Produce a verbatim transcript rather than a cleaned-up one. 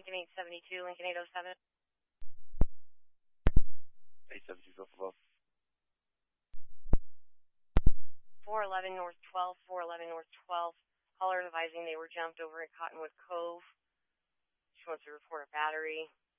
Lincoln eight seventy-two, Lincoln eight oh seven. eight seventy-two, go for both. four eleven North twelve, four eleven North twelve. Caller advising they were jumped over at Cottonwood Cove. She wants to report a battery.